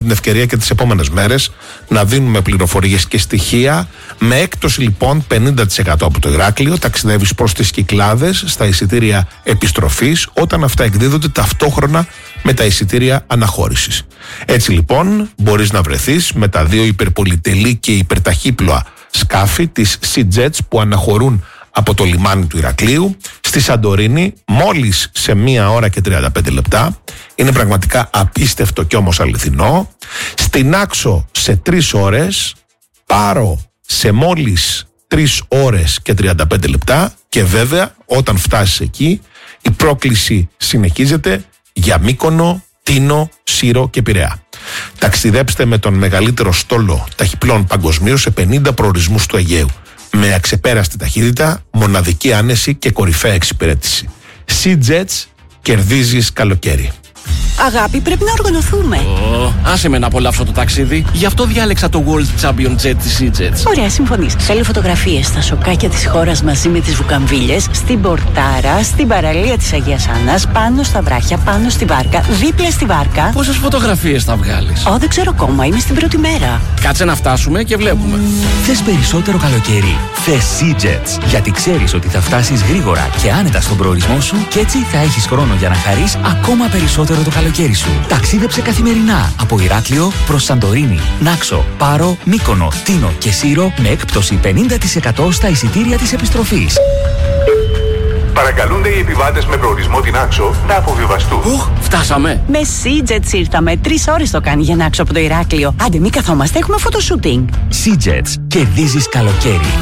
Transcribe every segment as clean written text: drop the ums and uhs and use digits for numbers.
την ευκαιρία και τις επόμενες μέρες να δίνουμε πληροφορίες και στοιχεία. Με έκπτωση λοιπόν 50% από το Ηράκλειο ταξιδεύεις προς τις Κυκλάδες στα εισιτήρια επιστροφής, όταν αυτά εκδίδονται ταυτόχρονα με τα εισιτήρια αναχώρησης. Έτσι λοιπόν μπορείς να βρεθείς με τα 2 υπερπολιτελή και υπερταχύπλοα σκάφη της Sea Jets που αναχωρούν από το λιμάνι του Ηρακλείου στη Σαντορίνη μόλις σε 1 ώρα και 35 λεπτά. Είναι πραγματικά απίστευτο και όμως αληθινό. Στην Άξο σε 3 ώρες, Πάρο σε μόλις 3 ώρες και 35 λεπτά και βέβαια όταν φτάσεις εκεί η πρόκληση συνεχίζεται για Μύκονο, Τίνο, Σύρο και Πειραιά. Ταξιδέψτε με τον μεγαλύτερο στόλο ταχυπλών παγκοσμίως σε 50 προορισμούς του Αιγαίου με αξεπέραστη ταχύτητα, μοναδική άνεση και κορυφαία εξυπηρέτηση. Sea Jets, κερδίζεις καλοκαίρι. Αγάπη, πρέπει να οργανωθούμε. Άσε με να απολαύσω το ταξίδι. Γι' αυτό διάλεξα το World Champion Jet της Sea Jets. Ωραία, συμφωνείς. Θέλω φωτογραφίες στα σοκάκια της χώρας μαζί με τις βουκαμβίλες, στην Πορτάρα, στην παραλία της Αγίας Άννας, πάνω στα βράχια, πάνω στη βάρκα, δίπλα στη βάρκα. Πόσες φωτογραφίες θα βγάλεις? Δεν ξέρω ακόμα, είμαι στην πρώτη μέρα. Κάτσε να φτάσουμε και βλέπουμε. Θες περισσότερο καλοκαίρι? Θες Sea Jets. Γιατί ξέρεις ότι θα φτάσεις γρήγορα και άνετα στον προορισμό σου και έτσι θα έχεις χρόνο για να χαρείς ακόμα περισσότερο το καλοκαίρι σου. Ταξίδεψε καθημερινά από Ηράκλειο προς Σαντορίνη, Νάξο, Πάρο, Μύκονο, Τίνο και Σύρο με έκπτωση 50% στα εισιτήρια της επιστροφής. Παρακαλούνται οι επιβάτες με προορισμό την Άξο να αποβιβαστούν. Φτάσαμε. Με Sea Jets ήρθαμε. 3 ώρες το κάνει για να Άξο από το Ηράκλειο. Άντε, μη καθόμαστε, έχουμε φωτοσούτινγκ. Sea Jets. Κερδίζεις καλοκαίρι.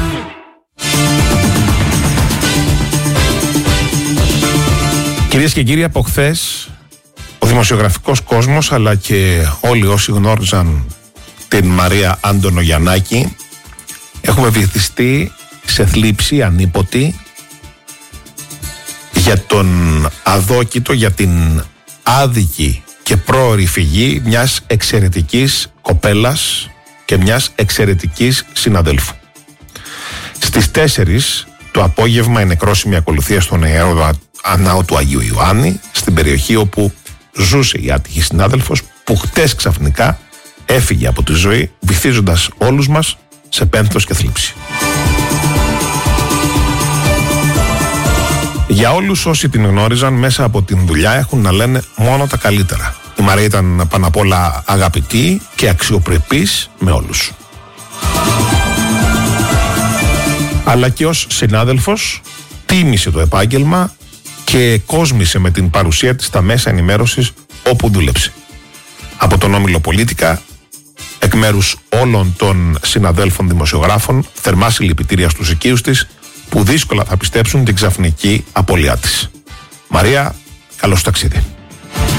Κυρίες και κύριοι, από χθες ο δημοσιογραφικός κόσμος αλλά και όλοι όσοι γνώριζαν την Μαρία Αντωνογιαννάκη έχουμε βυθιστεί σε θλίψη ανίποτη για τον αδόκητο, για την άδικη και πρόωρη φυγή μιας εξαιρετικής κοπέλας και μιας εξαιρετικής συναδέλφου. Στις 4 το απόγευμα η νεκρόσιμη ακολουθία στον Ιερό Ανάου του Αγίου Ιωάννη, στην περιοχή όπου ζούσε η άτυχη συνάδελφος που χτες ξαφνικά έφυγε από τη ζωή, βυθίζοντας όλους μας σε πένθος και θλίψη. Για όλους όσοι την γνώριζαν μέσα από την δουλειά έχουν να λένε μόνο τα καλύτερα. Η Μαρία ήταν πάνω απ' όλα αγαπητή και αξιοπρεπής με όλους. Αλλά και ως συνάδελφος τίμησε το επάγγελμα και κόσμησε με την παρουσία της στα μέσα ενημέρωσης όπου δούλεψε. Από τον Όμιλο Πολίτικα, εκ μέρους όλων των συναδέλφων δημοσιογράφων, θερμά συλληπιτήρια στους οικείους της που δύσκολα θα πιστέψουν την ξαφνική απώλειά της. Μαρία, καλώς ταξίδι.